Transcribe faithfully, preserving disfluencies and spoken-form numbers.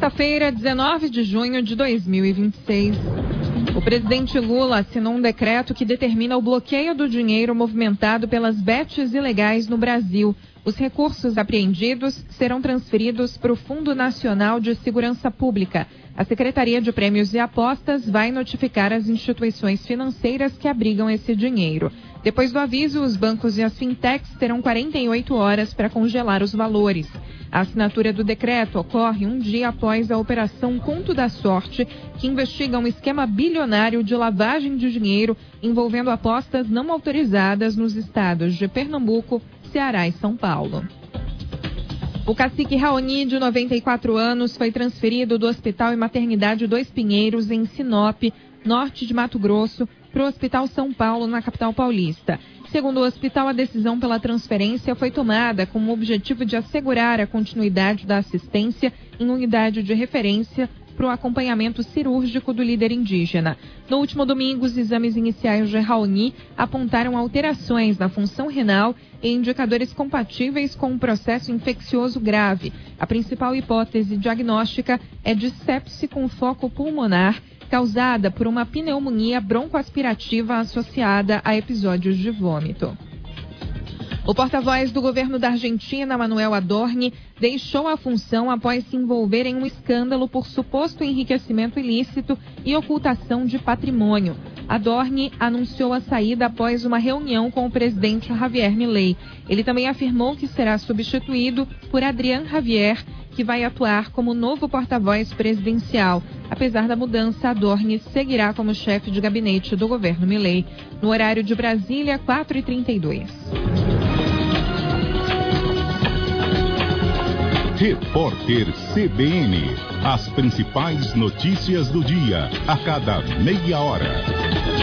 Sexta-feira, dezenove de junho de dois mil e vinte e seis. O presidente Lula assinou um decreto que determina o bloqueio do dinheiro movimentado pelas bets ilegais no Brasil. Os recursos apreendidos serão transferidos para o Fundo Nacional de Segurança Pública. A Secretaria de Prêmios e Apostas vai notificar as instituições financeiras que abrigam esse dinheiro. Depois do aviso, os bancos e as fintechs terão quarenta e oito horas para congelar os valores. A assinatura do decreto ocorre um dia após a Operação Conto da Sorte, que investiga um esquema bilionário de lavagem de dinheiro envolvendo apostas não autorizadas nos estados de Pernambuco, Ceará e São Paulo. O cacique Raoni, de noventa e quatro anos, foi transferido do Hospital e Maternidade Dois Pinheiros, em Sinop, norte de Mato Grosso, para o Hospital São Paulo, na capital paulista. Segundo o hospital, a decisão pela transferência foi tomada com o objetivo de assegurar a continuidade da assistência em unidade de referência para o acompanhamento cirúrgico do líder indígena. No último domingo, os exames iniciais de Raoni apontaram alterações na função renal e indicadores compatíveis com um processo infeccioso grave. A principal hipótese diagnóstica é de sepse com foco pulmonar, causada por uma pneumonia broncoaspirativa associada a episódios de vômito. O porta-voz do governo da Argentina, Manuel Adorni, deixou a função após se envolver em um escândalo por suposto enriquecimento ilícito e ocultação de patrimônio. Adorni anunciou a saída após uma reunião com o presidente Javier Milei. Ele também afirmou que será substituído por Adrián Javier, que vai atuar como novo porta-voz presidencial. Apesar da mudança, Adorni seguirá como chefe de gabinete do governo Milei. No horário de Brasília, quatro e trinta e dois. Repórter C B N. As principais notícias do dia, a cada meia hora.